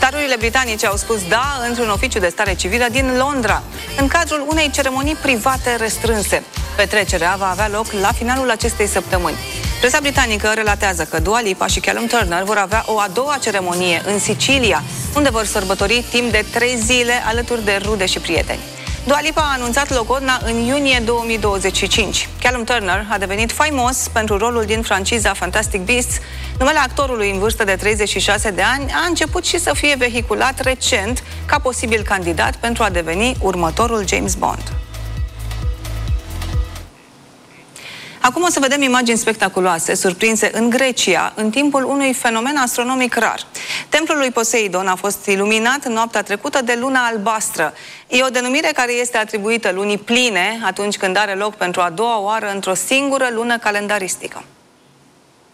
Starurile britanice au spus da într-un oficiu de stare civilă din Londra, în cadrul unei ceremonii private restrânse. Petrecerea va avea loc la finalul acestei săptămâni. Presa britanică relatează că Dua Lipa și Callum Turner vor avea o a doua ceremonie în Sicilia, unde vor sărbători timp de 3 zile alături de rude și prieteni. Dua Lipa a anunțat logodna în iunie 2025. Callum Turner a devenit faimos pentru rolul din franciza Fantastic Beasts. Numele actorului în vârstă de 36 de ani a început și să fie vehiculat recent ca posibil candidat pentru a deveni următorul James Bond. Acum o să vedem imagini spectaculoase, surprinse în Grecia, în timpul unui fenomen astronomic rar. Templul lui Poseidon a fost iluminat noaptea trecută de luna albastră. E o denumire care este atribuită lunii pline, atunci când are loc pentru a doua oară într-o singură lună calendaristică.